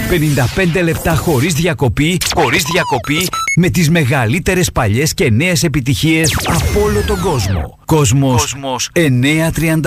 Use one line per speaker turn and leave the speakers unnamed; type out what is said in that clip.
55 λεπτά χωρίς διακοπή, με τις μεγαλύτερες παλιές και νέες επιτυχίες από όλο τον κόσμο. Κόσμος 930.